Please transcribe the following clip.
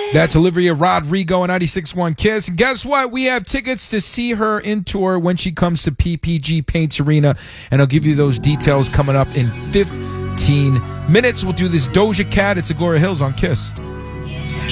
That's Olivia Rodrigo on 96.1 KISS. And guess what? We have tickets to see her in tour when she comes to PPG Paints Arena. And I'll give you those details coming up in 15 minutes. We'll do this Doja Cat. It's Agora Hills on KISS.